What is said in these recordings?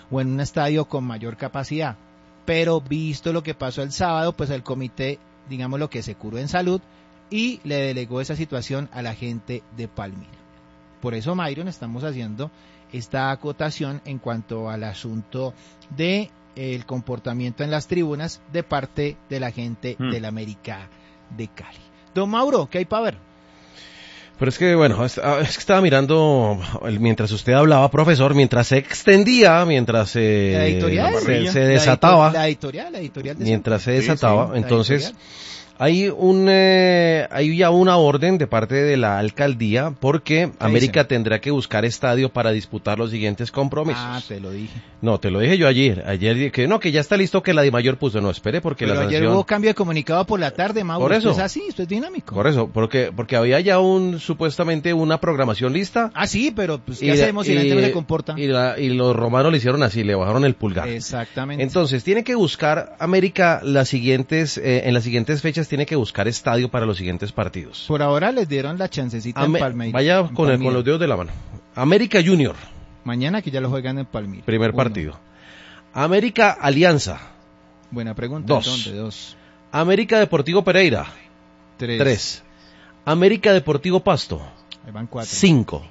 o en un estadio con mayor capacidad. Pero visto lo que pasó el sábado, pues el comité, digamos lo que se curó en salud y le delegó esa situación a la gente de Palmira. Por eso, Myron, estamos haciendo esta acotación en cuanto al asunto de el comportamiento en las tribunas de parte de la gente del América de Cali. Don Mauro, ¿qué hay para ver? Pero es que, bueno, es que estaba mirando, mientras usted hablaba, profesor, mientras se extendía, mientras se desataba, la editorial mientras se desataba, entonces hay ya una orden de parte de la alcaldía porque América tendrá que buscar estadio para disputar los siguientes compromisos. Ah, te lo dije. No, te lo dije yo ayer que ya está listo, que la DIMAYOR puso, no, espere, porque pero la sanción... ayer hubo cambio de comunicado por la tarde, Mauro. Por eso. Esto es así, esto es dinámico. Por eso, porque había ya supuestamente una programación lista. Ah, sí, pero pues ¿qué hacemos si la gente no se comporta? Y los romanos le hicieron así, le bajaron el pulgar. Exactamente. Entonces, tiene que buscar América en las siguientes fechas, tiene que buscar estadio para los siguientes partidos. Por ahora les dieron la chancecita en Palmira. Vaya con los dedos de la mano. América Junior. Mañana que ya lo juegan en Palmira. Primer partido. América Alianza. Buena pregunta. 2. ¿Dónde? 2. América Deportivo Pereira. 3. América Deportivo Pasto. Ahí van 4. 5.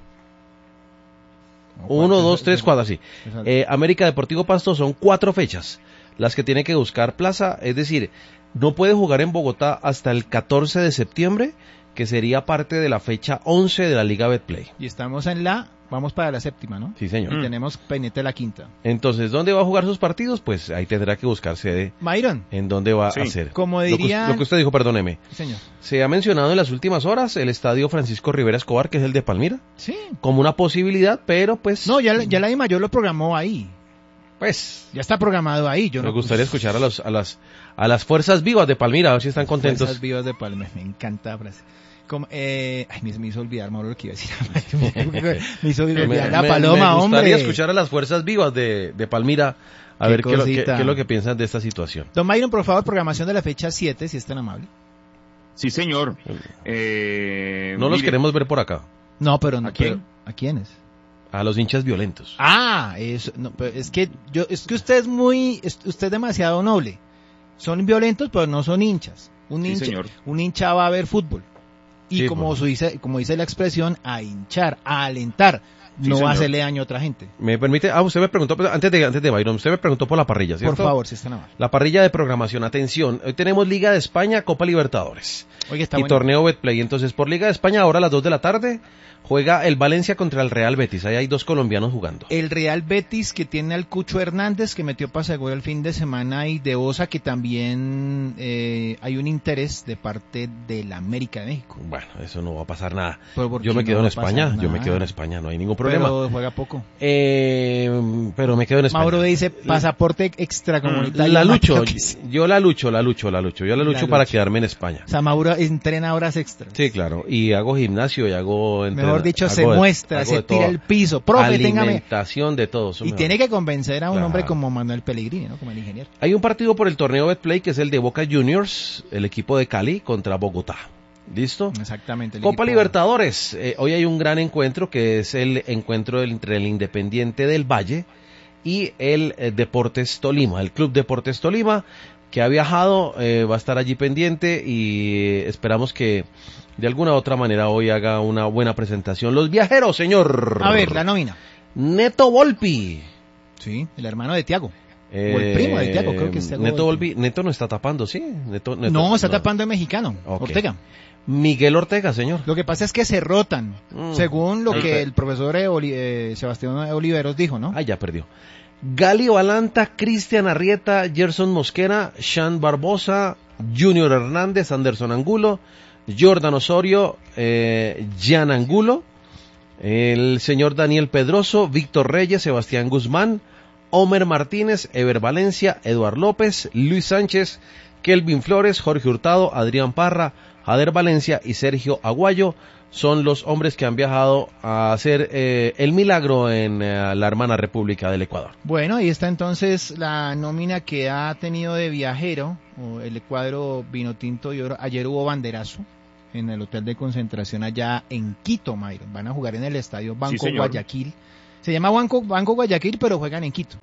1, 2, 3, 4, así. América Deportivo Pasto son 4 fechas las que tiene que buscar plaza, es decir, no puede jugar en Bogotá hasta el 14 de septiembre, que sería parte de la fecha 11 de la Liga Betplay. Y estamos vamos para la 7ª, ¿no? Sí, señor. Y tenemos pendiente la 5ª. Entonces, ¿dónde va a jugar sus partidos? Pues ahí tendrá que buscar sede. Myron. ¿En dónde va a hacer? Como diría... Lo que usted dijo, perdóneme. Sí, señor. Se ha mencionado en las últimas horas el estadio Francisco Rivera Escobar, que es el de Palmira. Sí. Como una posibilidad, pero pues... No, ya la DIMAYOR lo programó ahí. Pues... Ya está programado ahí. Me gustaría escuchar a las fuerzas vivas de Palmira, a ver si están contentos. Fuerzas vivas de Palmira, me encanta la frase. Me hizo olvidar, Mauro, lo que iba a decir. me hizo olvidar la paloma, hombre. Me gustaría escuchar a las fuerzas vivas de Palmira, a ver qué es lo que piensan de esta situación. Don Myron, por favor, programación de la fecha 7, si es tan amable. Sí, señor. No los queremos ver por acá. No, pero ¿A quién? ¿A quiénes? A los hinchas violentos. Ah, eso, no, pero es que usted es demasiado noble. Son violentos, pero no son hinchas. Un hincha va a ver fútbol. Y sí, como dice la expresión, a hinchar, a alentar, no va a hacerle daño a otra gente. ¿Me permite? Usted me preguntó, antes de Byron, usted me preguntó por la parrilla, ¿cierto? Por favor, si está nada más. La parrilla de programación, atención, hoy tenemos Liga de España, Copa Libertadores. Oye, está y bueno. Torneo Betplay. Entonces, por Liga de España, ahora a las 2 de la tarde, juega el Valencia contra el Real Betis. Ahí hay 2 colombianos jugando. El Real Betis, que tiene al Cucho Hernández, que metió pase de gol el fin de semana, y de Osa, que también hay un interés de parte de la América de México. Bueno, eso no va a pasar nada. Yo me quedo en España, no hay ningún problema. Pero juega poco. Pero me quedo en España. Mauro dice pasaporte extracomunitario. Yo la lucho para quedarme en España. O sea, Mauro entrena horas extras. Sí, claro, y hago gimnasio y hago... Mejor dicho, se muestra, se tira el piso. Profe, alimentación de todo. Y tiene que convencer a un hombre como Manuel Pellegrini, ¿no? Como el ingeniero. Hay un partido por el torneo Betplay, que es el de Boca Juniors, el equipo de Cali, contra Bogotá. ¿Listo? Exactamente. Copa Libertadores. Hoy hay un gran encuentro, que es el encuentro entre el Independiente del Valle y el Deportes Tolima, el Club Deportes Tolima, que ha viajado, va a estar allí pendiente y esperamos que de alguna u otra manera hoy haga una buena presentación. Los viajeros, señor. A ver, la nómina. Neto Volpi. Sí, el hermano de Tiago. O el primo de Tiago, creo que es Tiago Neto Volpi. Neto no está tapando, ¿sí? No, está tapando el mexicano, okay. Ortega. Miguel Ortega, señor. Lo que pasa es que se rotan, según lo que el profesor Sebastián Oliveros dijo, ¿no? Ah, ya perdió. Gali Balanta, Cristian Arrieta, Gerson Mosquera, Sean Barbosa, Junior Hernández, Anderson Angulo, Jordan Osorio, Gian Angulo, el señor Daniel Pedroso, Víctor Reyes, Sebastián Guzmán, Homer Martínez, Ever Valencia, Eduard López, Luis Sánchez, Kelvin Flores, Jorge Hurtado, Adrián Parra, Jader Valencia y Sergio Aguayo. Son los hombres que han viajado a hacer el milagro en la hermana República del Ecuador. Bueno, ahí está entonces la nómina que ha tenido de viajero el cuadro Vinotinto y Oro. Ayer hubo banderazo en el hotel de concentración allá en Quito, Myron. Van a jugar en el estadio Banco Guayaquil. Se llama Banco Guayaquil, pero juegan en Quito.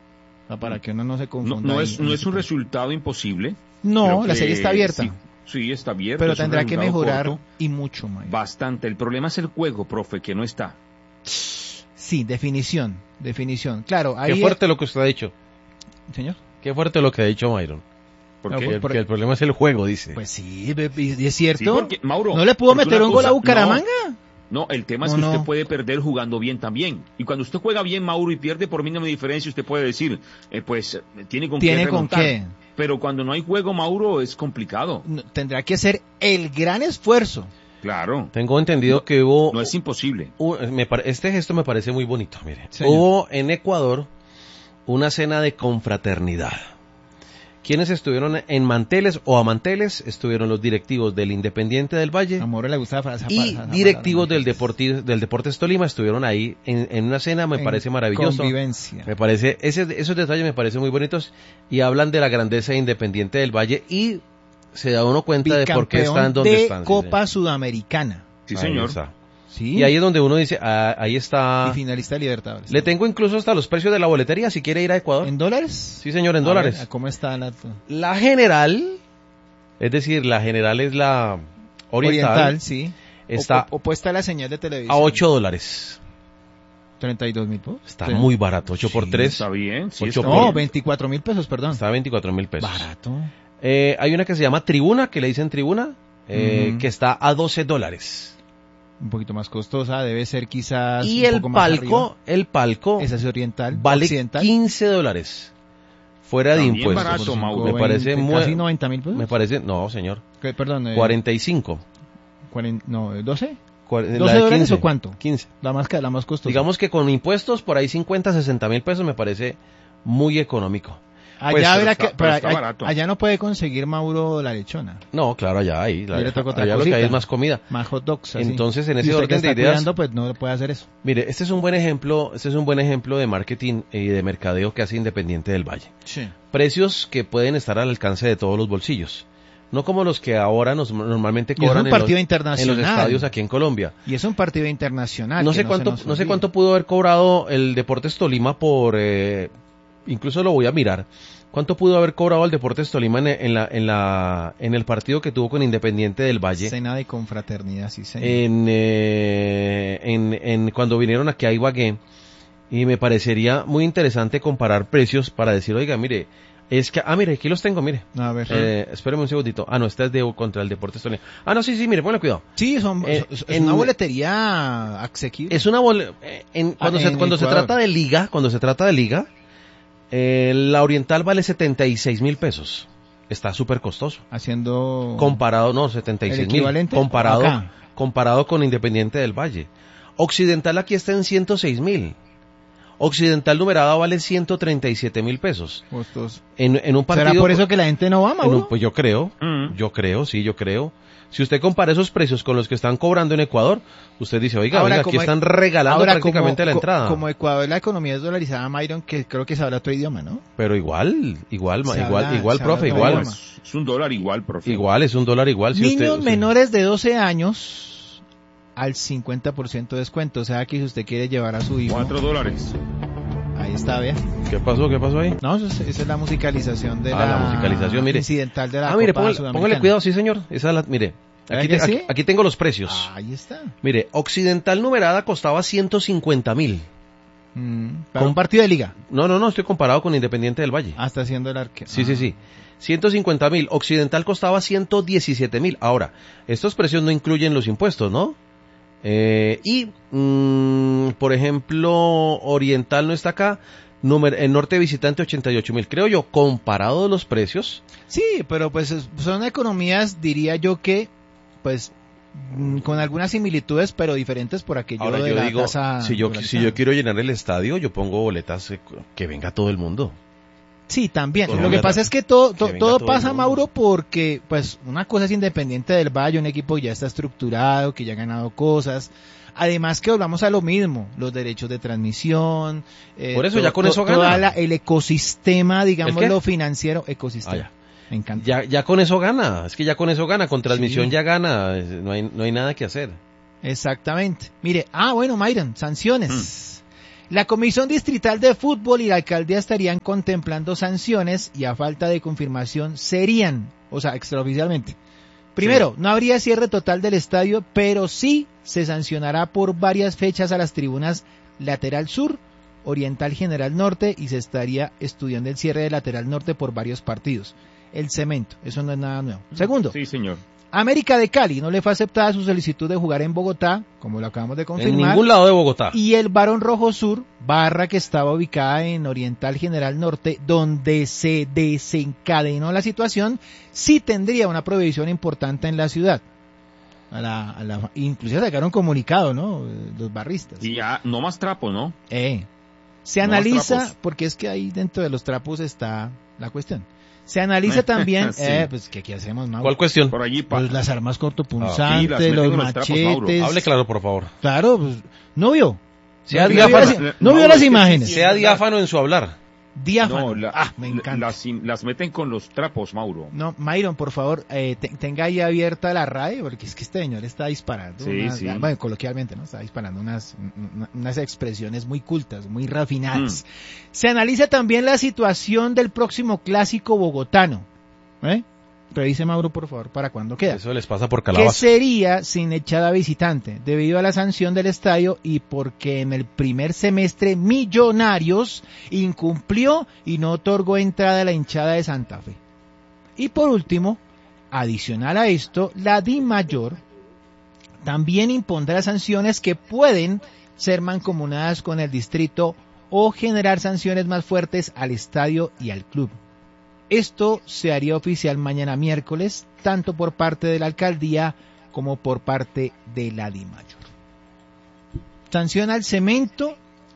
Para que uno no se confunda. No ahí es en ese un tema. resultado imposible. No, Creo la que serie está abierta. Sí, está abierta. Pero es un tendrá que resultado mejorar corto. y mucho, Mayron. Bastante. El problema es el juego, profe, que no está. Sí, definición. Claro, ahí... Qué fuerte lo que usted ha dicho. Señor. Qué fuerte lo que ha dicho Myron. ¿Por No, qué? Que el problema es el juego, dice. Pues sí, y es cierto. Sí, porque, Mauro, ¿No le pudo porque meter una un gol a cosa- Bucaramanga? No, el tema es No, que no. usted puede perder jugando bien también. Y cuando usted juega bien, Mauro, y pierde por mínima diferencia, usted puede decir, tiene con ¿Tiene qué con remontar. qué? Pero cuando no hay juego, Mauro, es complicado. No, tendrá que ser el gran esfuerzo. Claro. Tengo entendido que hubo... No es imposible. Este gesto me parece muy bonito, mire. Señor. Hubo en Ecuador una cena de confraternidad. ¿Quiénes estuvieron en manteles o a manteles? Estuvieron los directivos del Independiente del Valle A Mauro le gusta esa y palabra, directivos del Mayron. Deportes Tolima. Estuvieron ahí en una cena, me En parece maravilloso. Convivencia. Me parece, esos detalles me parecen muy bonitos y hablan de la grandeza de Independiente del Valle y se da uno cuenta de por qué están donde de están. sí, Copa Sudamericana. Sí, Ahí señor. está. Sí. Y ahí es donde uno dice, ahí está. Y finalista de Libertadores. Le tengo incluso hasta los precios de la boletería si quiere ir a Ecuador. ¿En dólares? Sí, señor, en dólares. A ver, ¿cómo está la La general, es decir, la general es la oriental, sí. está Opuesta a la señal de televisión. a $8. 32,000 pesos. Está muy barato, 8 por Sí, 3. Está bien. Sí, Ocho está No, bien. 24,000 pesos, perdón. Está a 24,000 pesos. Barato. Hay una que se llama Tribuna, que le dicen Tribuna, Ujú. que está a $12. Un poquito más costosa, debe ser quizás Y un el poco más palco, arriba. Esa es oriental, vale occidental. $15. Fuera de También impuestos. barato, Por Mauro. cinco, Me parece 20, muy- casi 90,000 pesos. Me parece, no, señor, Perdón, 45. 12. La ¿12 de dólares 15. o cuánto? 15. La más costosa. Digamos que con impuestos por ahí 50, 60,000 pesos me parece muy económico. allá, pues, verá pero que, está allá- barato. allá no puede conseguir Mauro la lechona. No, claro, allá hay. Yo le toco otra Allá lo que hay cosita. es más comida. Más hot dogs. así. Entonces, en Y ese usted orden que de está ideas, cuidando, pues no puede hacer eso. mire, este es un buen ejemplo de marketing y de mercadeo que hace Independiente del Valle. Sí. Precios que pueden estar al alcance de todos los bolsillos. No como los que ahora normalmente Y es cobran un partido en internacional. los estadios aquí en Colombia. Y es un partido internacional. No que sé se cuánto, nos no sé olvide. cuánto pudo haber cobrado el Deportes Tolima por, incluso lo voy a mirar. ¿Cuánto pudo haber cobrado el Deportes Tolima en el partido que tuvo con Independiente del Valle? Cena de confraternidad, sí, señor. Cuando vinieron aquí a Ibagué, y me parecería muy interesante comparar precios para decir, oiga, mire, mire, aquí los tengo, mire. A ver. Espéreme un segundito. No, esta es contra el Deportes Tolima. No, sí, mire, ponle cuidado. Sí, es en- una boletería asequible. Es una cuando se Ecuador. trata de liga, la Oriental vale 76,000 pesos. Está súper costoso. Haciendo... Comparado, no, ¿El 76,000. equivalente? Comparado, Acá. comparado con Independiente del Valle. Occidental aquí está en 106,000. Occidental numerada vale 137,000 pesos. Costos. En un partido. ¿Será por eso que la gente no va, Mauro? Pues yo creo. Yo creo. Si usted compara esos precios con los que están cobrando en Ecuador, usted dice, oiga, Ahora, aquí como- están regalando Ahora, prácticamente la entrada. Como Ecuador la economía es dolarizada, Myron, que creo que se habla otro idioma, ¿no? Pero igual, Se habla profe, otro igual. idioma. Es un dólar igual, profe. Igual, es $1 igual. Si Niños usted, menores de 12 años al 50% de descuento. O sea, que si usted quiere llevar a su hijo... $4. Ahí está, vea. ¿Qué pasó ahí? No, esa es la musicalización de La musicalización, mire. incidental de la Mire, Copa póngale Sudamericana. cuidado, sí señor. Mire, ¿Verdad que sí? aquí tengo los precios. Ahí está. Mire, Occidental numerada costaba 150,000. Para un partido de liga. No, estoy comparado con Independiente del Valle. Hasta siendo el arquero. Sí. 150,000. Occidental costaba 117,000. Ahora, estos precios no incluyen los impuestos, ¿no? Por ejemplo, Oriental no está acá. El norte visitante 88,000. Creo yo, comparado los precios. Sí, pero pues son economías, diría yo que, pues, con algunas similitudes, pero diferentes por aquello Ahora de yo la digo, tasa si yo dolarizada. quiero llenar el estadio, yo pongo boletas que venga todo el mundo. Sí, también. Colombia Lo que pasa es que todo venga todo el pasa, mundo. Mauro, porque pues una cosa es Independiente del Valle, un equipo que ya está estructurado, que ya ha ganado cosas. Además que volvamos a lo mismo, los derechos de transmisión. Por eso ya con eso todo gana. el ecosistema, digámoslo, ¿El qué? financiero, ecosistema. Ah, Me encanta. Ya con eso gana. Es que ya con eso gana. Con transmisión Sí. ya gana. No hay nada que hacer. Exactamente. Mire, bueno, Myron, sanciones. La Comisión Distrital de Fútbol y la Alcaldía estarían contemplando sanciones y a falta de confirmación serían, o sea, extraoficialmente. Primero, no habría cierre total del estadio, pero sí se sancionará por varias fechas a las tribunas Lateral Sur, Oriental General Norte y se estaría estudiando el cierre de Lateral Norte por varios partidos. El cemento, eso no es nada nuevo. Segundo, Sí, señor. América de Cali no le fue aceptada su solicitud de jugar en Bogotá, como lo acabamos de En confirmar. ningún lado de Bogotá. Y el Barón Rojo Sur, barra que estaba ubicada en Oriental General Norte, donde se desencadenó la situación, sí tendría una prohibición importante en la ciudad. Inclusive sacaron comunicado, ¿no? Los barristas. Y ya, no más trapos, ¿no? Se No más analiza, trapos. porque es que ahí dentro de los trapos está la cuestión. Se analiza también, Sí. pues que aquí hacemos, Mauro. ¿Cuál cuestión? Por allí, Pues las armas Sí, cortopunzantes, las meten los con los trapos, Mauro. machetes. Hable claro, por favor. Claro, pues, no vio. Sea No vio diáfano. las- no vio las imágenes. Sea diáfano en su hablar. Diáfano. No, Me encanta. las meten con los trapos, Mauro. No, Myron, por favor, tenga ahí abierta la RAE, porque es que este señor está disparando. Sí, sí. Bueno, coloquialmente, ¿no? Está disparando unas expresiones muy cultas, muy refinadas. Se analiza también la situación del próximo clásico bogotano. Revise, Mauro, por favor, ¿para cuándo queda? Eso les pasa por ¿Qué calabaza. sería sin echada visitante? Debido a la sanción del estadio y porque en el primer semestre Millonarios incumplió y no otorgó entrada a la hinchada de Santa Fe. Y por último, adicional a esto, la DIMAYOR también impondrá sanciones que pueden ser mancomunadas con el distrito o generar sanciones más fuertes al estadio y al club. Esto se haría oficial mañana miércoles, tanto por parte de la alcaldía como por parte de la DIMAYOR. Sanciona el cemento,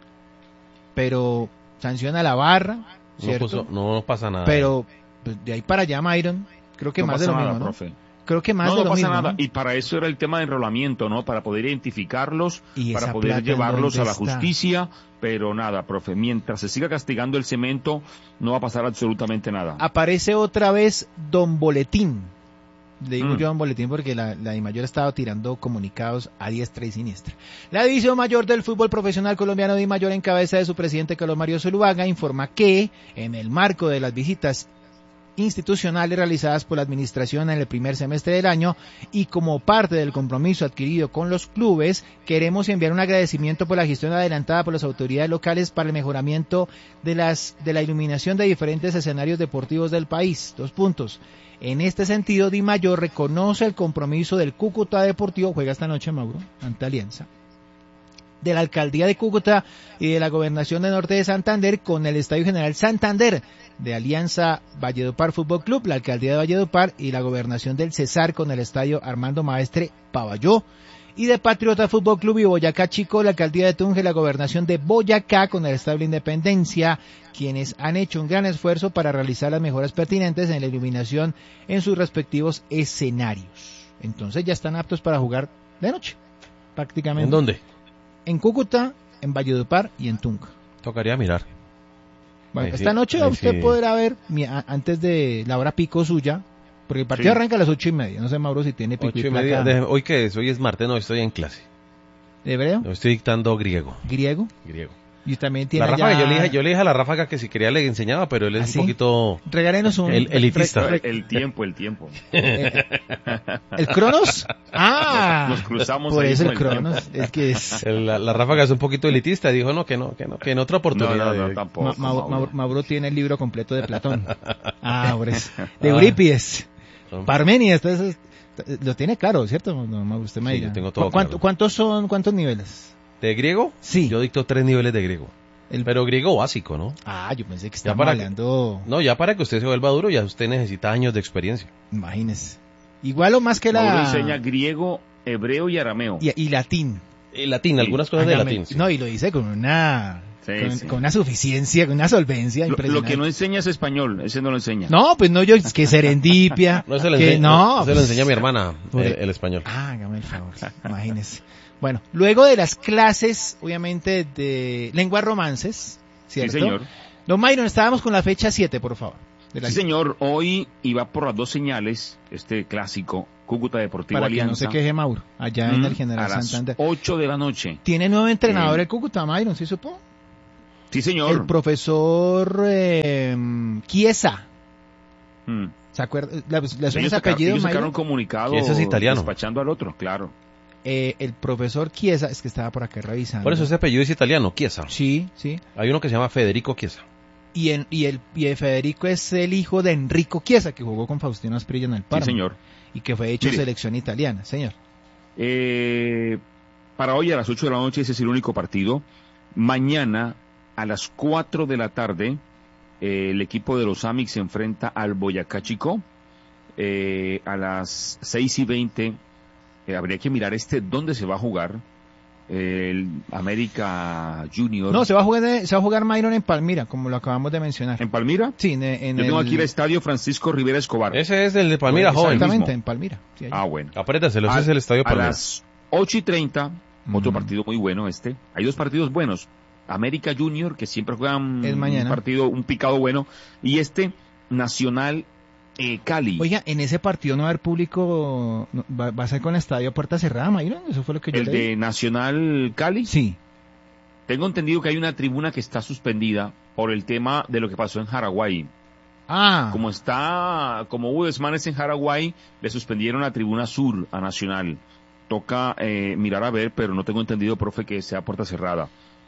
pero sanciona la barra, ¿cierto? No pasa nada. Pero pues, de ahí para allá, Myron, creo que No más de pasa lo nada, mismo, ¿no? profe. Creo que más No, de no lo pasa mismo, nada. ¿no? Y para eso era el tema de enrolamiento, ¿no? Para poder identificarlos, ¿Y para esa poder plata en llevarlos a dónde la está? justicia. Pero nada, profe, mientras se siga castigando el cemento, no va a pasar absolutamente nada. Aparece otra vez Don Boletín. Le digo Mm. yo Don Boletín porque la DIMAYOR ha estado tirando comunicados a diestra y siniestra. La División Mayor del Fútbol Profesional Colombiano DIMAYOR, en cabeza de su presidente Carlos Mario Zuluaga, informa que, en el marco de las visitas institucionales realizadas por la administración en el primer semestre del año y como parte del compromiso adquirido con los clubes, queremos enviar un agradecimiento por la gestión adelantada por las autoridades locales para el mejoramiento de la iluminación de diferentes escenarios deportivos del país. 2 puntos. En este sentido, DIMAYOR reconoce el compromiso del Cúcuta Deportivo, juega esta noche, Mauro, ante Alianza, de la Alcaldía de Cúcuta y de la Gobernación de Norte de Santander con el Estadio General Santander de Alianza Valledupar Fútbol Club, la Alcaldía de Valledupar y la Gobernación del Cesar con el Estadio Armando Maestre Pavalló, y de Patriota Fútbol Club y Boyacá Chico, la Alcaldía de Tunja y la Gobernación de Boyacá con el Estadio Independencia, quienes han hecho un gran esfuerzo para realizar las mejoras pertinentes en la iluminación en sus respectivos escenarios. Entonces ya están aptos para jugar de noche, prácticamente. ¿En dónde? En Cúcuta, en Valledupar y en Tunja. Tocaría mirar. Bueno, Ahí sí, esta noche ahí usted sí. podrá ver, antes de la hora pico suya, porque el partido Sí. arranca a las 8:30. No sé, Mauro, si tiene pico 8:30. ¿Hoy qué es? Hoy es martes, no, estoy en clase. ¿De hebreo? No, estoy dictando griego. ¿Griego? Griego. Y también tiene La Ráfaga, allá... yo le dije a la Ráfaga que si quería le enseñaba, pero él es ¿Ah, sí? un poquito... Regálenos un... El elitista. El tiempo. ¿El Cronos? Ah, Nos cruzamos por ahí eso con el el Cronos. Es que es... La Ráfaga es un poquito elitista. Dijo que en otra oportunidad. No, tampoco. Mauro tiene el libro completo de Platón. Ah, por eso. De Eurípides. Parménides. Entonces, lo tiene claro, ¿cierto? No, Mauro, usted me Sí, diga. yo tengo todo claro. ¿Cuántos niveles? ¿De griego? Sí. Yo dicto 3 niveles de griego. El- Pero griego básico, ¿no? Ah, yo pensé que Ya estaba para hablando... No, ya para que usted se vuelva duro, ya usted necesita años de experiencia. Imagínese. Igual o más que Mauro la... enseña griego, hebreo y arameo. y latín. Latín, algunas cosas de Hágame- latín. Sí. No, y lo dice con una... Sí, sí. Con una suficiencia, con una solvencia Lo impresionante. que no enseña es español, ese no lo enseña. No, pues no, yo, es que serendipia. No se lo que enseña, no, se lo pues, enseña a mi hermana Por- el español. Ah, hágame el favor, imagínese. Bueno, luego de las clases, obviamente, de lenguas romances, Sí, ¿cierto? señor. Don Myron, estábamos con la fecha 7, por favor. De la Sí, señor. Hoy iba por las 2 señales, este clásico, Cúcuta Deportivo Para que no Alianza. se queje Mauro, allá en el General a las Santander. 8 de la noche. Tiene nuevo entrenador el Cúcuta, Myron, ¿sí supo? Sí, señor. El profesor Chiesa. ¿Se acuerda? ¿Le suena ese apellido, ellos sacaron Mayra? un comunicado Chiesa es italiano. despachando al otro, claro. El profesor Chiesa, es que estaba por acá revisando. Por eso ese apellido es italiano, Chiesa. Sí, sí. Hay uno que se llama Federico Chiesa. Y el Federico es el hijo de Enrico Chiesa, que jugó con Faustino Asprilla en el Parma. Sí, señor. Y que fue hecho Mire. selección italiana, señor. Para hoy a las 8 de la noche ese es el único partido. Mañana a las 4 de la tarde el equipo de los Amix se enfrenta al Boyacá Chicó. A las 6:20 habría que mirar dónde se va a jugar. El América Junior. No, se va a jugar Myron en Palmira, como lo acabamos de mencionar. ¿En Palmira? Sí, Yo tengo aquí el estadio Francisco Rivera Escobar. Ese es el de Palmira, Bueno, joven. Exactamente, mismo. en Palmira. Sí, allá. Bueno. Aprétaselo, ese es el estadio A Palmira. las 8:30, otro partido muy bueno Hay dos partidos buenos. América Junior, que siempre juegan Es mañana. un picado bueno. Y Nacional Cali. Oiga, en ese partido no va a haber público, va a ser con el estadio a puerta cerrada, Myron. Eso fue lo que yo El leí. de Nacional Cali. Sí. Tengo entendido que hay una tribuna que está suspendida por el tema de lo que pasó en Haraguay. Ah, Como hubo desmanes en Haraguay, le suspendieron la tribuna sur a Nacional. Toca mirar a ver, pero no tengo entendido, profe, que sea puerta cerrada.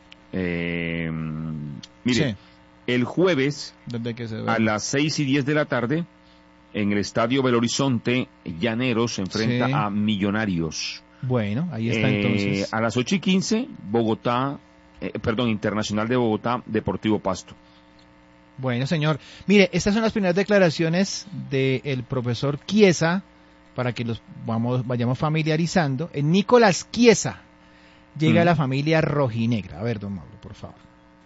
Mire, sí. el jueves Desde que se ve. a las 6:10 de la tarde, en el estadio Belo Horizonte, Llaneros se enfrenta Sí. a Millonarios. Bueno, ahí está entonces. A las 8:15, Internacional de Bogotá, Deportivo Pasto. Bueno, señor. Mire, estas son las primeras declaraciones del profesor Chiesa, para que los vayamos familiarizando. En Nicolás Chiesa llega a la familia rojinegra. A ver, don Mauro, por favor.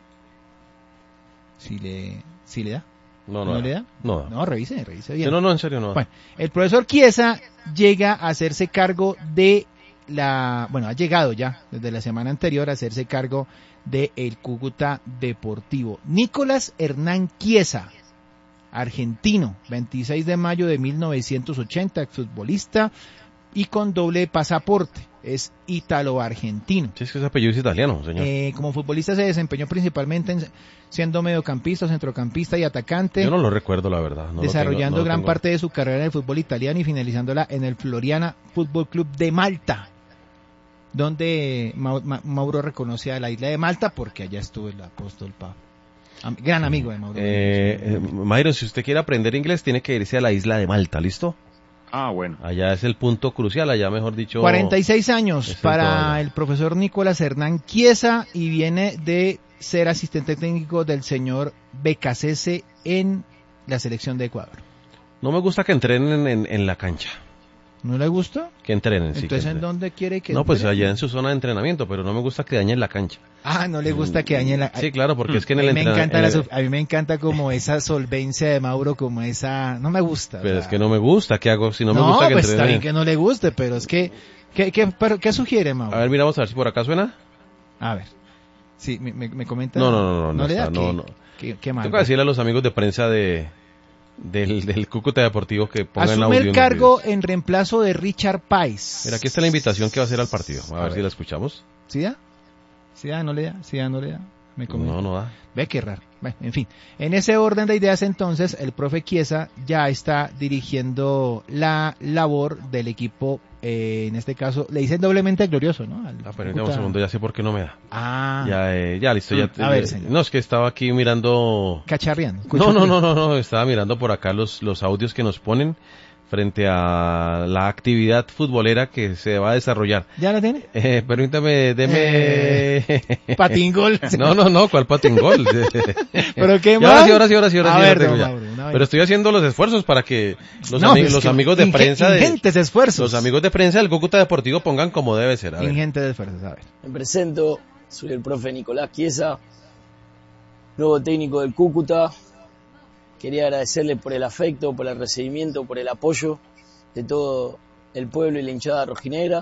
Si le da. No le da? No. No, revise bien. No, en serio no. Bueno, el profesor Chiesa llega a hacerse cargo de ha llegado ya desde la semana anterior a hacerse cargo de el Cúcuta Deportivo. Nicolás Hernán Chiesa, argentino, 26 de mayo de 1980, exfutbolista y con doble pasaporte, es ítalo-argentino. Sí, es que ese apellido es italiano, señor. Como futbolista se desempeñó principalmente siendo mediocampista, centrocampista y atacante. Yo no lo recuerdo, la verdad. Desarrollando gran parte de su carrera en el fútbol italiano y finalizándola en el Floriana Fútbol Club de Malta, donde Mauro reconoce a la isla de Malta porque allá estuvo el apóstol Pablo. Gran amigo de Mauro. Mayron, si usted quiere aprender inglés, tiene que irse a la isla de Malta, ¿listo? Bueno. Allá es el punto crucial, allá mejor dicho... 46 años para el profesor Nicolás Hernán Chiesa y viene de ser asistente técnico del señor Becasese en la selección de Ecuador. No me gusta que entrenen en la cancha. ¿No le gusta? Que entrenen, sí. Entonces, ¿en dónde quiere que No, pues entrene? allá en su zona de entrenamiento, pero no me gusta que dañen la cancha. No le gusta que dañen la... Sí, claro, porque es que en el a mí entrenamiento... a mí me encanta como esa solvencia de Mauro, como esa... No me gusta. Pero es que no me gusta, ¿qué hago si no me gusta que pues entrenen? está bien que no le guste, pero es que... ¿Qué sugiere, Mauro? A ver, miramos a ver si por acá suena. A ver. Sí, me comenta... No le da? está, no. Qué mal. Tengo que decirle a los amigos de prensa del Cúcuta Deportivo que pongan Asume audio el en cargo los videos. en reemplazo de Richard Pais. Mira, aquí está la invitación que va a hacer al partido. A ver si la escuchamos. ¿Sí da? ¿Sí da? ¿No le da? ¿Sí da? ¿No le da? Me comenta. No da. Ve qué raro. Bueno, en fin, en ese orden de ideas entonces, el profe Chiesa ya está dirigiendo la labor del equipo, en este caso, le dicen doblemente glorioso, ¿no? Pero un segundo, ya sé por qué no me da. Ya listo. A ver, señor. No, es que estaba aquí mirando... Cacharreando. No, estaba mirando por acá los audios que nos ponen frente a la actividad futbolera que se va a desarrollar. ¿Ya la tiene? Permítame, deme... Patingol. No, ¿cuál patingol? ¿Pero qué más? más? Ahora sí, A ver, tengo don ya. Mauro, una vez. Pero estoy haciendo los esfuerzos para que los pues amigos de prensa ingentes esfuerzos. los amigos de prensa del Cúcuta Deportivo pongan como debe ser. A ver. Ingentes esfuerzos, a ver. Me presento, soy el profe Nicolás Chiesa, nuevo técnico del Cúcuta. Quería agradecerle por el afecto, por el recibimiento, por el apoyo de todo el pueblo y la hinchada rojinegra.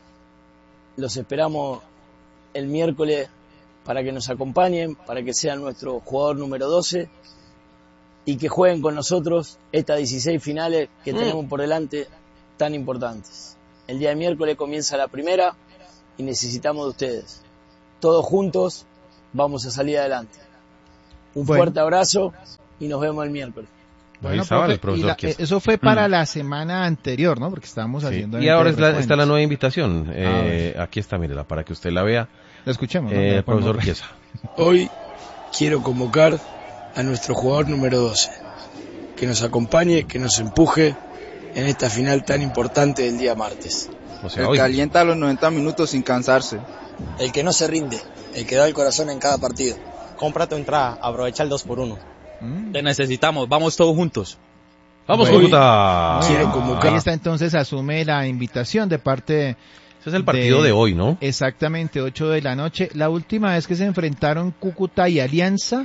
Los esperamos el miércoles para que nos acompañen, para que sean nuestro jugador número 12 y que jueguen con nosotros estas 16 finales que tenemos por delante tan importantes. El día de miércoles comienza la primera y necesitamos de ustedes. Todos juntos vamos a salir adelante. Un Bueno. fuerte abrazo y nos vemos el miércoles. Ahí estaba profe, el profesor Chiesa. eso fue para la semana anterior, ¿no? Porque estábamos Sí. haciendo... Y ahora recuentos. está la nueva invitación. ver. Aquí está, mírela, para que usted la vea. La escuchemos, ¿no? La Profesor podemos- Chiesa. Hoy quiero convocar a nuestro jugador número 12, que nos acompañe, que nos empuje en esta final tan importante del día martes. O sea, El hoy. que alienta a los 90 minutos sin cansarse. El que no se rinde, el que da el corazón en cada partido. Compra tu entrada, aprovecha el 2x1. Mm. Te necesitamos, vamos todos juntos. Vamos, Bueno. Cúcuta. Quiero convocar. Ahí está, entonces asume la invitación de parte... Ese es el partido de hoy, ¿no? Exactamente, 8 de la noche. La última vez que se enfrentaron Cúcuta y Alianza,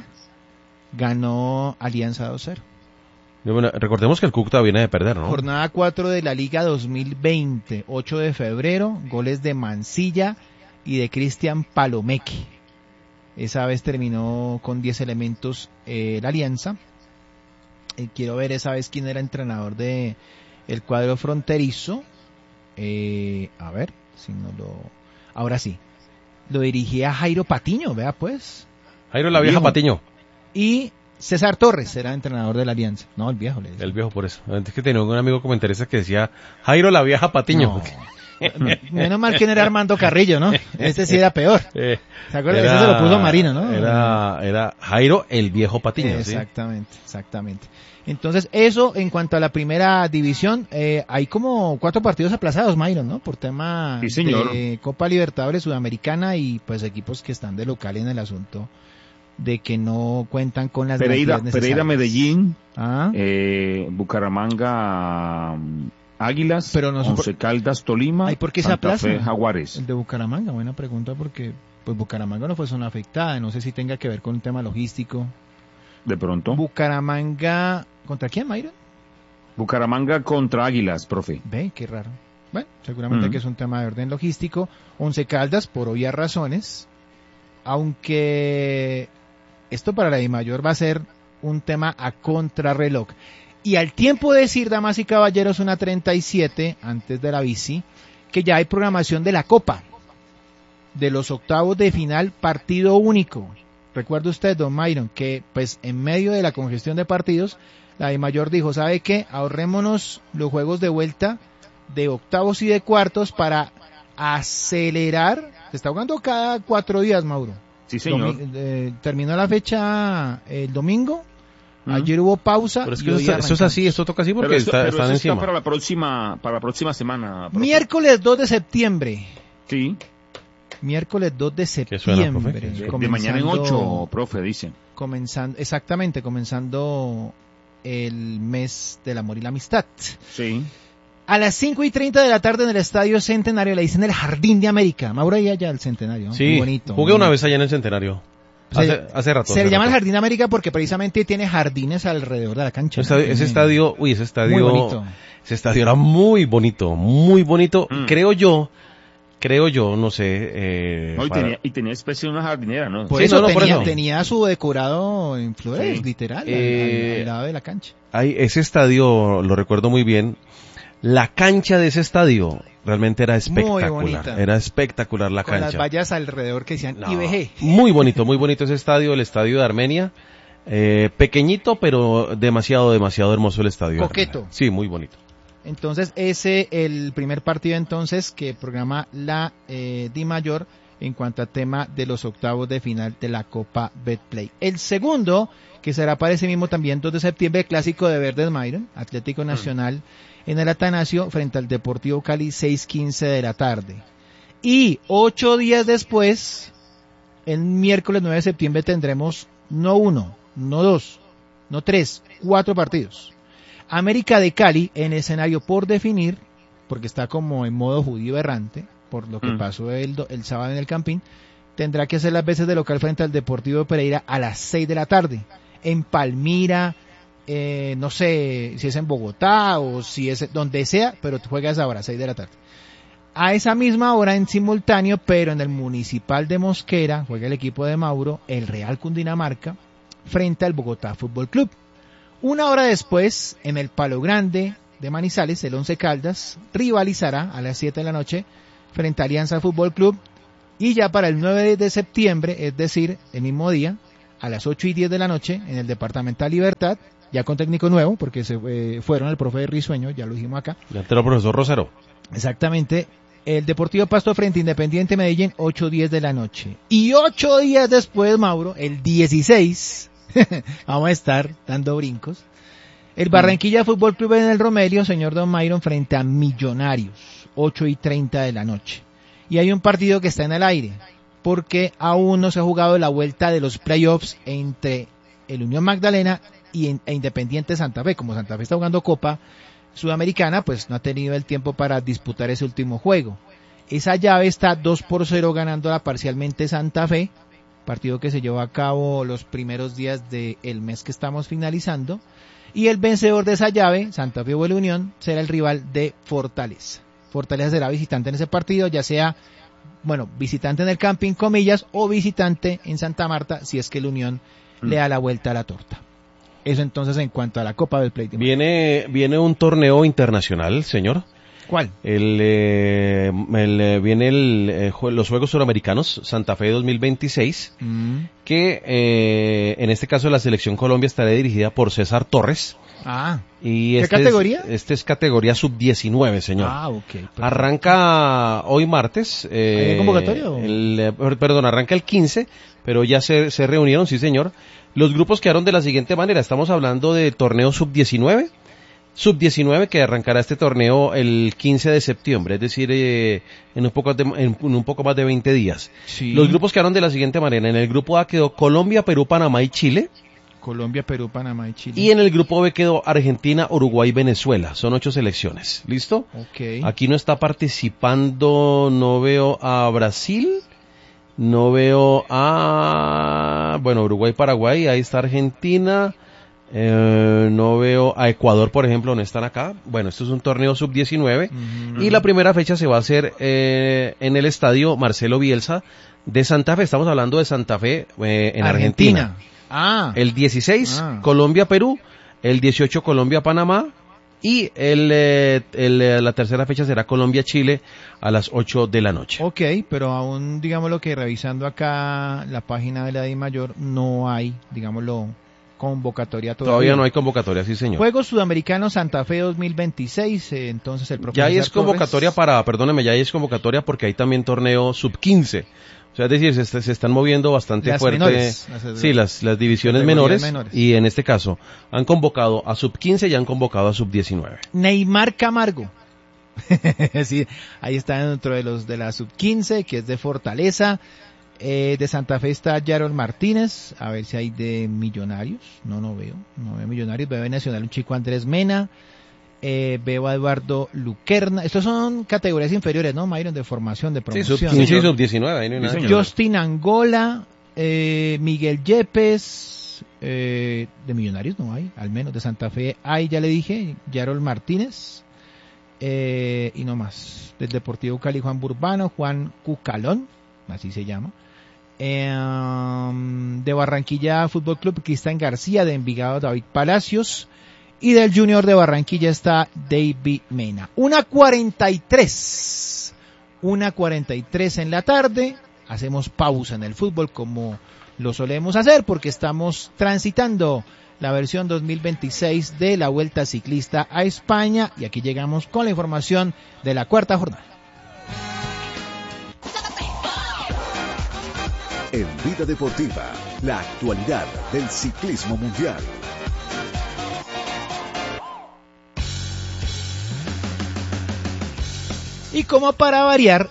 ganó Alianza 2-0. Bueno, recordemos que el Cúcuta viene de perder, ¿no? Jornada 4 de la Liga 2020, 8 de febrero, goles de Mancilla y de Cristian Palomeque. Esa vez terminó con 10 elementos la Alianza. Quiero ver esa vez quién era entrenador de el cuadro fronterizo. A ver, si no lo... Ahora sí. Lo dirigía Jairo Patiño, vea pues. Jairo la vieja Viejo. Patiño. Y César Torres era entrenador de la Alianza. No, el viejo le decía. El viejo por eso. Antes que tenía un amigo comentarista que decía Jairo la vieja Patiño. No. Menos mal que no era Armando Carrillo, ¿no? Este sí era peor. Eh, ¿Se acuerdan? Ese se lo puso Marino, ¿no? Era Jairo el viejo Patiño, ¿sí? Exactamente, exactamente. Entonces, eso en cuanto a la primera división, hay como 4 partidos aplazados, Myron, ¿no? Por tema Sí, señor. de Copa Libertadores Sudamericana y pues equipos que están de local en el asunto de que no cuentan con las Pereira, garantías necesarias. Medellín, Ah, Bucaramanga, Águilas, Pero no- Once Caldas, Tolima, Ay, ¿por qué se Santa aplaza? Fe, Jaguares. el de Bucaramanga, buena pregunta porque pues Bucaramanga no fue zona afectada, no sé si tenga que ver con un tema logístico. De pronto. Bucaramanga, ¿contra quién, Myron? Bucaramanga contra Águilas, profe. Ve, qué raro. Bueno, seguramente Mm. que es un tema de orden logístico. Once Caldas, por obvias razones, aunque esto para la DIMAYOR va a ser un tema a contrarreloj. Y al tiempo de decir, damas y caballeros, una 37, antes de la bici, que ya hay programación de la Copa, de los octavos de final, partido único. Recuerde usted, don Myron, que pues en medio de la congestión de partidos, la DIMAYOR dijo, ¿sabe qué? Ahorrémonos los juegos de vuelta de octavos y de cuartos para acelerar. Se está jugando cada 4 días, Mauro. Sí, señor. Terminó la fecha el domingo. Mm. Ayer hubo pausa. Pero es y que hoy eso es arrancamos. así, esto toca así porque Pero están eso encima. para la próxima semana. profe. Miércoles 2 de septiembre. Sí, Miércoles 2 de ¿Qué suena, profe? septiembre. de mañana en Comenzando- 8, profe, dicen. comenzando el mes del amor y la amistad. Sí. A las 5:30 de la tarde en el Estadio Centenario, le dicen el Jardín de América. Mauro, ahí allá el Centenario, ¿no? Sí, Muy bonito. jugué una vez allá en el Centenario. Hace rato. Se hace le llama el rato. Jardín de América porque precisamente tiene jardines alrededor de la cancha. ¿no? Ese estadio, Muy bonito. ese estadio era muy bonito, muy bonito. Mm. Creo yo, no sé. No, y tenía especie de una jardinera, ¿no? Por Sí, eso, no, por tenía, eso. tenía su decorado en flores, Sí. literal, al lado de la cancha. Ese estadio lo recuerdo muy bien. La cancha de ese estadio realmente era espectacular. bonita. Era espectacular la Con las cancha. vallas alrededor que decían No, IBG. muy bonito ese estadio, el estadio de Armenia. Pequeñito, pero demasiado hermoso el estadio. de Coqueto. Armenia. Sí, muy bonito. Entonces, el primer partido entonces que programa la DIMAYOR en cuanto a tema de los octavos de final de la Copa Betplay. El segundo, que será para ese mismo también 2 de septiembre, clásico de Verdes Myron, Atlético Nacional en el Atanasio frente al Deportivo Cali, 6:15 de la tarde. Y 8 días después, el miércoles 9 de septiembre tendremos no 1, no 2, no 3, 4 partidos. América de Cali en escenario por definir, porque está como en modo judío errante, por lo que pasó el sábado en el Campín, tendrá que hacer las veces de local frente al Deportivo Pereira a las 6 de la tarde. En Palmira, no sé si es en Bogotá o si es donde sea, pero juega a esa hora, 6 de la tarde. A esa misma hora en simultáneo, pero en el Municipal de Mosquera, juega el equipo de Mauro, el Real Cundinamarca, frente al Bogotá Fútbol Club. Una hora después, en el Palo Grande de Manizales, el Once Caldas rivalizará a las 7 de la noche frente a Alianza Fútbol Club Y ya para el 9 de septiembre, es decir, el mismo día, a las 8:10 de la noche, en el Departamental Libertad, ya con técnico nuevo, porque se fueron el profe Risueño, ya lo dijimos acá. Ya te lo profesor Rosero. Exactamente. El Deportivo Pasto frente a Independiente Medellín, 8:10 de la noche. Y 8 días después, Mauro, el 16, vamos a estar dando brincos. El Barranquilla Fútbol Club en el Romelio, señor Don Myron, frente a Millonarios, 8:30 de la noche. Y hay un partido que está en el aire, porque aún no se ha jugado la vuelta de los playoffs entre el Unión Magdalena e Independiente Santa Fe. Como Santa Fe está jugando Copa Sudamericana, pues no ha tenido el tiempo para disputar ese último juego. Esa llave está 2-0 ganándola parcialmente Santa Fe, partido que se llevó a cabo los primeros días del mes que estamos finalizando, y el vencedor de esa llave, Santa Fe o el Unión, será el rival de Fortaleza. Fortaleza será visitante en ese partido, ya sea, bueno, visitante en el Campín, comillas, o visitante en Santa Marta, si es que el Unión le da la vuelta a la torta. Eso entonces en cuanto a la Copa del Play. Viene un torneo internacional, señor. ¿Cuál? Viene los Juegos Suramericanos Santa Fe 2026, que en este caso la selección Colombia estará dirigida por César Torres. Y ¿qué categoría? Este es categoría sub-19, señor. Ok. Perfecto. Arranca hoy martes. ¿Hay convocatoria? Perdón, arranca el 15, pero ya se reunieron, sí señor. Los grupos quedaron de la siguiente manera. Estamos hablando del torneo sub-19. Sub-19 que arrancará este torneo el 15 de septiembre, es decir, en un poco más de 20 días. Sí. Los grupos quedaron de la siguiente manera. En el grupo A quedó Colombia, Perú, Panamá y Chile. Colombia, Perú, Panamá y Chile. Y en el grupo B quedó Argentina, Uruguay y Venezuela. Son 8 selecciones. ¿Listo? Okay. Aquí no está participando, no veo a Brasil, no veo a... Bueno, Uruguay, Paraguay, ahí está Argentina... no veo a Ecuador, por ejemplo, no están acá. Bueno, esto es un torneo sub-19 y la primera fecha se va a hacer en el estadio Marcelo Bielsa de Santa Fe. Estamos hablando de Santa Fe en Argentina. El 16 Colombia, Perú, el 18 Colombia, Panamá y la tercera fecha será Colombia, Chile a las 8 de la noche. Ok, pero aún, digámoslo que revisando acá la página de la DIMAYOR no hay, digámoslo, convocatoria todavía no hay convocatoria, sí señor. Juegos Sudamericanos Santa Fe 2026, entonces el profesor ya ahí es convocatoria ya ahí es convocatoria porque hay también torneo sub-15, o sea, es decir, se están moviendo bastante las fuerte, menores, las divisiones menores, y en este caso han convocado a sub-15 y han convocado a sub-19. Neymar Camargo, sí, ahí está dentro de la sub-15, que es de Fortaleza. De Santa Fe está Yaron Martínez, a ver si hay de Millonarios, no veo Millonarios, veo de Nacional un chico Andrés Mena, veo a Eduardo Luquerna, estos son categorías inferiores, ¿no, Myron? De formación, de promoción. Sí, sub-19. Justin Angola, Miguel Yepes, de Millonarios no hay, al menos de Santa Fe hay, ya le dije, Yaron Martínez, y no más, del Deportivo Cali Juan Burbano, Juan Cucalón, así se llama. De Barranquilla Fútbol Club Cristian García, de Envigado David Palacios, y del Junior de Barranquilla está David Mena. 1:43 en la tarde, hacemos pausa en el fútbol como lo solemos hacer porque estamos transitando la versión 2026 de la Vuelta Ciclista a España y aquí llegamos con la información de la cuarta jornada. En Vida Deportiva, la actualidad del ciclismo mundial. Y como para variar,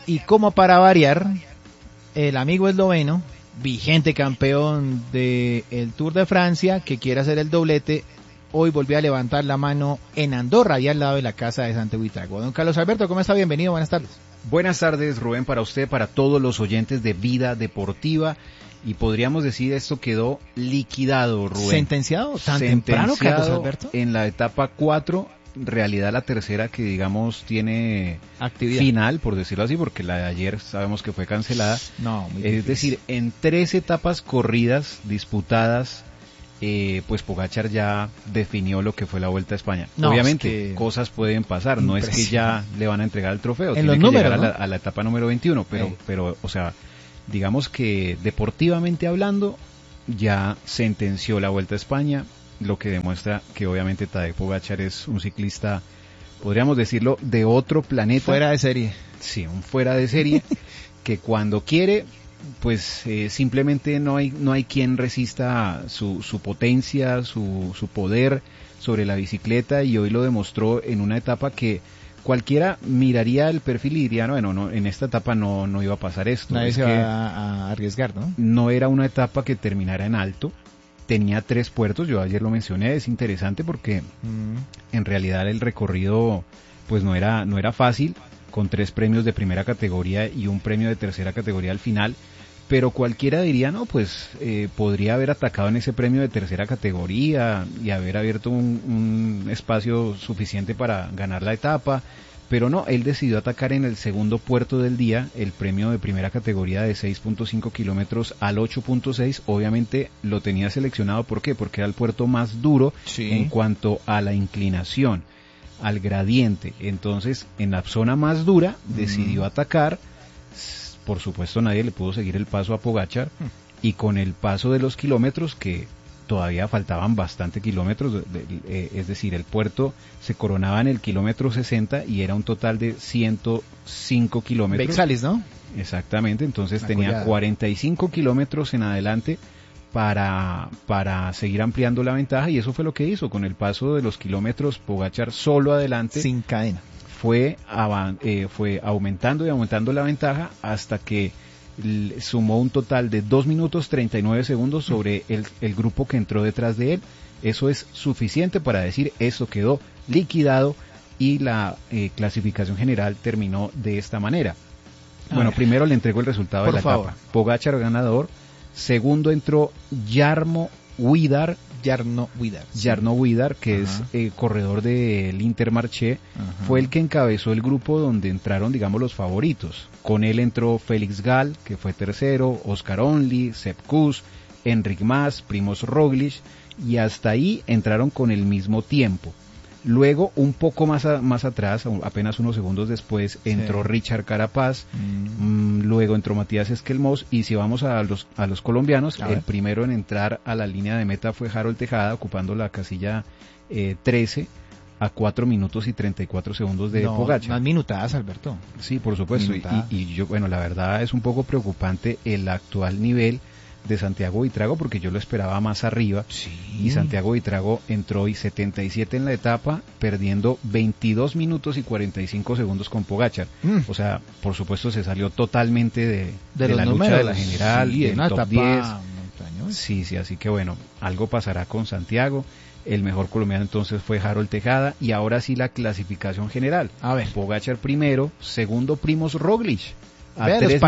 el amigo esloveno, vigente campeón del Tour de Francia, que quiere hacer el doblete, hoy volvió a levantar la mano en Andorra, ahí al lado de la casa de Santo Buitrago. Don Carlos Alberto, ¿cómo está? Bienvenido, buenas tardes. Buenas tardes, Rubén, para usted, para todos los oyentes de Vida Deportiva, y podríamos decir esto quedó liquidado, Rubén. ¿Sentenciado? ¿Tan temprano, Carlos Alberto? En la etapa 4, en realidad la tercera que digamos tiene actividad final, por decirlo así, porque la de ayer sabemos que fue cancelada. No, muy es decir, en 3 etapas corridas disputadas, pues Pogačar ya definió lo que fue la Vuelta a España. No, obviamente, cosas pueden pasar, no es que ya le van a entregar el trofeo, en tiene los que números, llegar ¿no? a la etapa número 21, pero, o sea, digamos que deportivamente hablando, ya sentenció la Vuelta a España, lo que demuestra que obviamente Tadej Pogačar es un ciclista, podríamos decirlo, de otro planeta. Fuera de serie. Sí, un fuera de serie, que cuando quiere, pues simplemente no hay quien resista su potencia, su poder sobre la bicicleta, y hoy lo demostró en una etapa que cualquiera miraría el perfil y diría, bueno, no, en esta etapa no iba a pasar esto. Nadie se va a arriesgar, ¿no? No era una etapa que terminara en alto, tenía 3 puertos, yo ayer lo mencioné, es interesante porque en realidad el recorrido pues no era fácil, con 3 premios de primera categoría y un premio de tercera categoría al final, pero cualquiera diría, no, pues podría haber atacado en ese premio de tercera categoría y haber abierto un espacio suficiente para ganar la etapa, pero no, él decidió atacar en el segundo puerto del día, el premio de primera categoría de 6.5 kilómetros al 8.6, obviamente lo tenía seleccionado, ¿por qué? Porque era el puerto más duro en cuanto a la inclinación, al gradiente, entonces en la zona más dura decidió atacar. Por supuesto nadie le pudo seguir el paso a Pogačar, y con el paso de los kilómetros, que todavía faltaban bastante kilómetros, es decir, el puerto se coronaba en el kilómetro 60 y era un total de 105 kilómetros. Bexalis, ¿no? Exactamente, entonces tenía 45 kilómetros en adelante para seguir ampliando la ventaja, y eso fue lo que hizo. Con el paso de los kilómetros, Pogačar solo adelante, sin cadena, fue aumentando y aumentando la ventaja hasta que sumó un total de 2 minutos 39 segundos sobre el grupo que entró detrás de él. Eso es suficiente para decir, esto quedó liquidado, y la clasificación general terminó de esta manera. Bueno, primero le entrego el resultado de la etapa. Pogačar ganador, segundo entró Jarno Widar, que es corredor del Intermarché, fue el que encabezó el grupo donde entraron, digamos, los favoritos. Con él entró Félix Gall, que fue tercero, Oscar Only, Sepp Kuss, Enric Mas, Primož Roglič, y hasta ahí entraron con el mismo tiempo. Luego, un poco más atrás, apenas unos segundos después, entró Richard Carapaz, luego entró Matías Esquelmós, y si vamos a los colombianos, el primero en entrar a la línea de meta fue Harold Tejada, ocupando la casilla 13, a 4 minutos y 34 segundos de Pogačar. Unas minutadas, Alberto. Sí, por supuesto, y yo, bueno, la verdad es un poco preocupante el actual nivel de Santiago Buitrago, porque yo lo esperaba más arriba, y Santiago Buitrago entró y 77 en la etapa, perdiendo 22 minutos y 45 segundos con Pogačar. O sea, por supuesto se salió totalmente de la lucha de la general, del top 10. Sí, así que bueno, algo pasará con Santiago. El mejor colombiano entonces fue Harold Tejada, y ahora sí la clasificación general. A ver, Pogačar primero, segundo Primož Roglič, a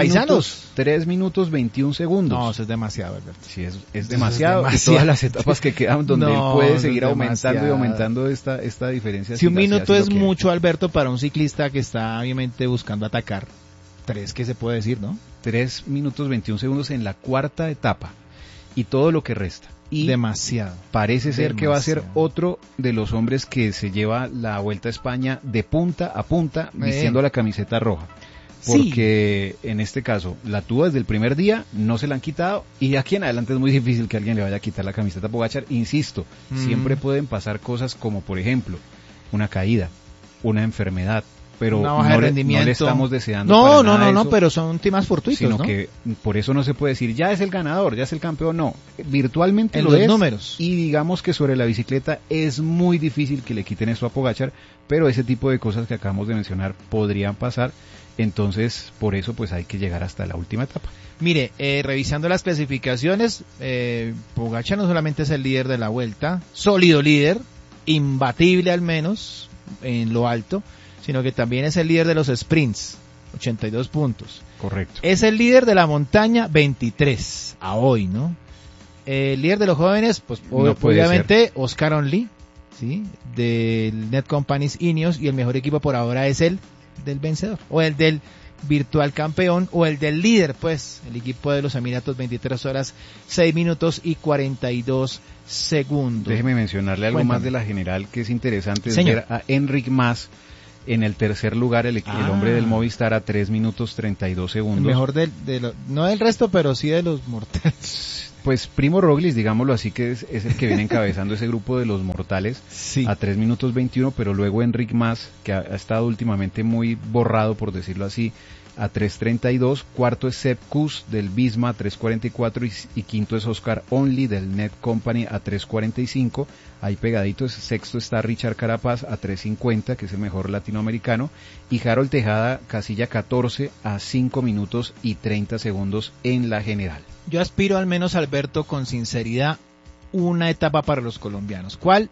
3 minutos 21 segundos. No, eso es demasiado, Alberto. Sí, es demasiado. Y todas las etapas que quedan donde él puede seguir aumentando y aumentando esta diferencia. Si un minuto es mucho, Alberto, para un ciclista que está obviamente buscando atacar, 3, ¿qué se puede decir, no? 3 minutos 21 segundos en la cuarta etapa, y todo lo que resta. Y demasiado. Parece ser que va a ser otro de los hombres que se lleva la Vuelta a España de punta a punta, vistiendo la camiseta roja. Porque en este caso la tuvo desde el primer día, no se la han quitado, y de aquí en adelante es muy difícil que alguien le vaya a quitar la camiseta a Pogačar. Insisto, siempre pueden pasar cosas como, por ejemplo, una caída, una enfermedad, pero no le estamos deseando No, pero son temas fortuitos, sino ¿no? que por eso no se puede decir, ya es el ganador, ya es el campeón, no. Virtualmente en lo los es, números. Y digamos que sobre la bicicleta es muy difícil que le quiten esto a Pogačar, pero ese tipo de cosas que acabamos de mencionar podrían pasar. Entonces, por eso pues hay que llegar hasta la última etapa. Mire, revisando las clasificaciones, Pogačar no solamente es el líder de la Vuelta, sólido líder, imbatible al menos en lo alto, sino que también es el líder de los sprints, 82 puntos. Correcto. Es el líder de la montaña, 23, a hoy, ¿no? El líder de los jóvenes, pues obviamente Oscar Only, ¿sí? Del Netcompany Ineos, y el mejor equipo por ahora es el del vencedor, o el del virtual campeón, o el del líder, pues, el equipo de los Emiratos, 23 horas, 6 minutos y 42 segundos. Déjeme mencionarle algo más de la general que es interesante, es ver a Enric Mas, En el tercer lugar, el hombre del Movistar a 3 minutos 32 segundos. El mejor no del resto, pero sí de los mortales. Pues Primo Roglic, digámoslo así, que es el que viene encabezando ese grupo de los mortales, sí, a 3 minutos 21, pero luego Enric Mas, que ha estado últimamente muy borrado, por decirlo así, a 3.32, cuarto es Sepp Kuss del Visma a 3.44 y quinto es Oscar Only del Net Company a 3.45, ahí pegadito, sexto está Richard Carapaz a 3.50, que es el mejor latinoamericano, y Harold Tejada, casilla 14 a 5 minutos y 30 segundos en la general. Yo aspiro al menos, Alberto, con sinceridad, una etapa para los colombianos. ¿Cuál?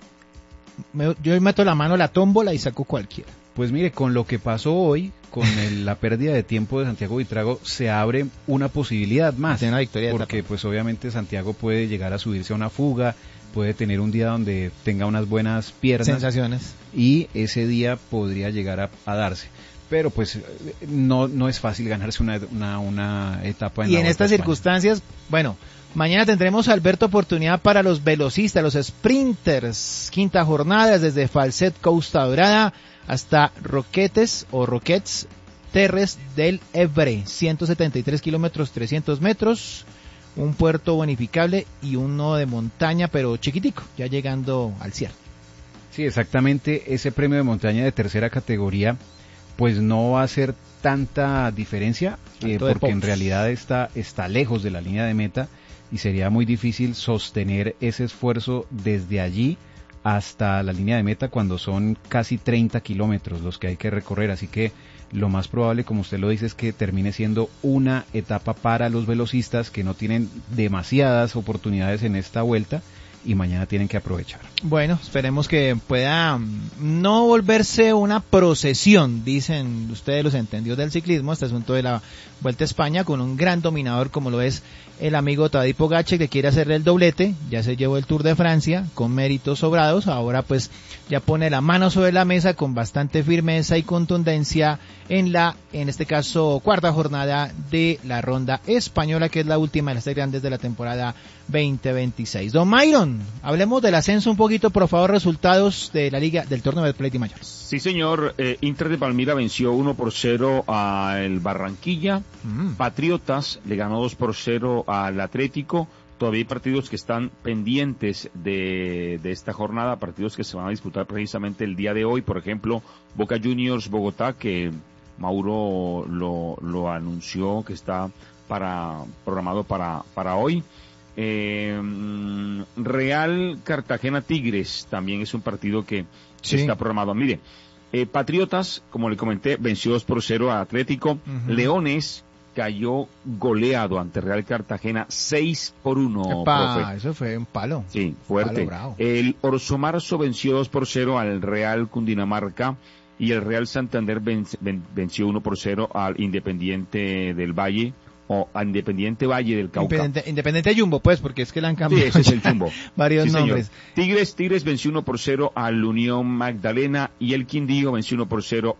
Yo meto la mano a la tómbola y saco cualquiera. Pues mire, con lo que pasó hoy, con la pérdida de tiempo de Santiago Buitrago, se abre una posibilidad más. Una victoria de porque etapa. Pues obviamente Santiago puede llegar a subirse a una fuga, puede tener un día donde tenga unas buenas piernas. Sensaciones. Y ese día podría llegar a darse. Pero pues no es fácil ganarse una etapa en la Y en estas España. circunstancias, bueno, mañana tendremos, Alberto, oportunidad para los velocistas, los sprinters. Quinta jornada desde Falset, Costa Dorada, hasta Roquetes Terres del Ebre, 173 kilómetros, 300 metros, un puerto bonificable y uno de montaña, pero chiquitico, ya llegando al cierre. Sí, exactamente, ese premio de montaña de tercera categoría, pues no va a ser tanta diferencia, porque en realidad está lejos de la línea de meta y sería muy difícil sostener ese esfuerzo desde allí hasta la línea de meta cuando son casi 30 kilómetros los que hay que recorrer, así que lo más probable, como usted lo dice, es que termine siendo una etapa para los velocistas que no tienen demasiadas oportunidades en esta vuelta y mañana tienen que aprovechar. Bueno, esperemos que pueda no volverse una procesión, dicen ustedes los entendidos del ciclismo, este asunto de la Vuelta a España, con un gran dominador como lo es el amigo Tadej Pogačar, que quiere hacerle el doblete, ya se llevó el Tour de Francia con méritos sobrados, ahora pues ya pone la mano sobre la mesa con bastante firmeza y contundencia en este caso, cuarta jornada de la ronda española, que es la última de las tres grandes de la temporada 2026. Don Myron, hablemos del ascenso un poquito, por favor, resultados de la liga del torneo de Play Mayor. Sí, señor, Inter de Palmira venció 1-0 al Barranquilla, Patriotas le ganó 2-0 al Atlético. Todavía hay partidos que están pendientes de esta jornada, partidos que se van a disputar precisamente el día de hoy, por ejemplo, Boca Juniors Bogotá, que Mauro lo anunció que está programado para hoy. Real Cartagena Tigres también es un partido que está programado. Mire, Patriotas, como le comenté, venció 2-0 a Atlético. Leones cayó goleado ante Real Cartagena 6-1. Epa, eso fue un palo. Sí, fuerte. El Orso Marzo venció 2-0 al Real Cundinamarca y el Real Santander venció 1-0 al Independiente del Valle, o a Independiente Valle del Cauca. Independiente Jumbo, pues, porque es que le han cambiado. Sí, ese es el Jumbo. Varios nombres. Tigres venció 1-0 al Unión Magdalena y el Quindío venció 1-0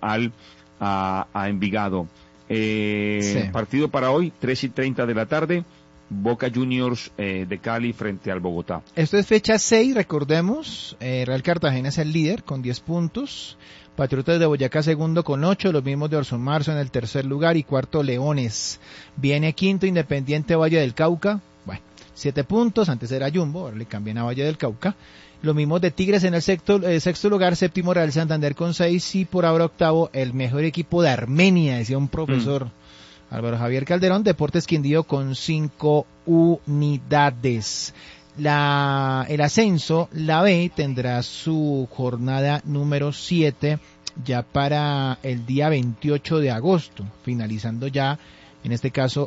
a Envigado. Partido para hoy, 3:30 de la tarde, Boca Juniors de Cali frente al Bogotá. Esto es fecha 6, recordemos, Real Cartagena es el líder con 10 puntos, Patriotas de Boyacá segundo con 8, los mismos de Orson Marzo en el tercer lugar y cuarto Leones. Viene quinto Independiente Valle del Cauca, 7 puntos, antes era Jumbo, ahora le cambian a Valle del Cauca. Los mismos de Tigres en el sexto lugar, séptimo Real Santander con 6 y por ahora octavo el mejor equipo de Armenia, decía un profesor, Álvaro Javier Calderón, Deportes Quindío con 5 unidades. El ascenso, la B, tendrá su jornada número 7 ya para el día 28 de agosto, finalizando ya en este caso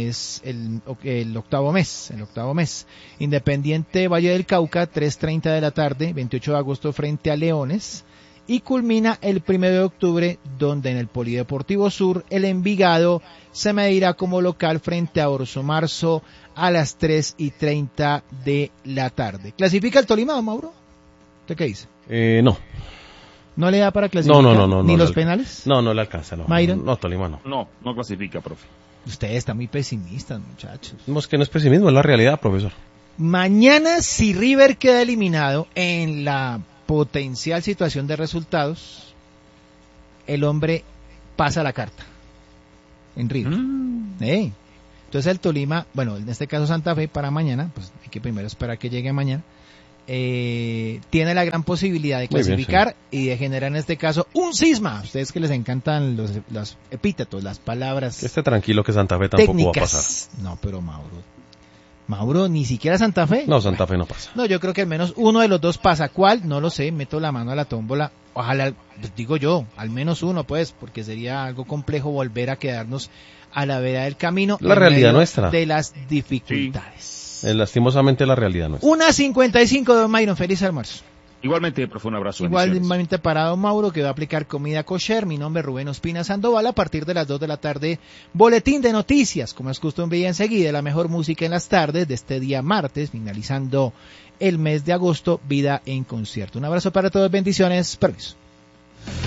el octavo mes. Independiente Valle del Cauca, 3:30 de la tarde, 28 de agosto frente a Leones, y culmina el 1 de octubre, donde en el Polideportivo Sur, el Envigado se medirá como local frente a Orso Marzo a las 3:30 de la tarde. ¿Clasifica el Tolima, don Mauro? ¿Usted qué dice? No. ¿No le da para clasificar? No. ¿Ni los penales? No le alcanza, no. ¿Myron? No, Tolima no. No clasifica, profe. Ustedes están muy pesimistas, muchachos. Es que no es pesimismo, es la realidad, profesor. Mañana, si River queda eliminado en la potencial situación de resultados, el hombre pasa la carta en River. Entonces el Tolima, bueno, en este caso Santa Fe para mañana, pues hay que primero esperar que llegue mañana, tiene la gran posibilidad de clasificar y de generar en este caso un cisma. A ustedes que les encantan los epítetos, las palabras. Que esté tranquilo que Santa Fe tampoco técnicas. va a pasar. No, pero Mauro, ni siquiera Santa Fe. No, Santa Fe no pasa. No, yo creo que al menos uno de los dos pasa. ¿Cuál? No lo sé, meto la mano a la tómbola. Ojalá, pues digo yo, al menos uno pues, porque sería algo complejo volver a quedarnos a la vera del camino. La realidad nuestra. De las dificultades. Lastimosamente la realidad nuestra. 1:55, don Mayron, feliz almuerzo. Igualmente, profe, un abrazo. Igualmente para don Mauro, que va a aplicar comida kosher. Mi nombre es Rubén Ospina Sandoval. A partir de las 2 de la tarde, boletín de noticias, como es costumbre y enseguida, la mejor música en las tardes de este día martes, finalizando el mes de agosto, Vida en Concierto. Un abrazo para todos, bendiciones, permiso.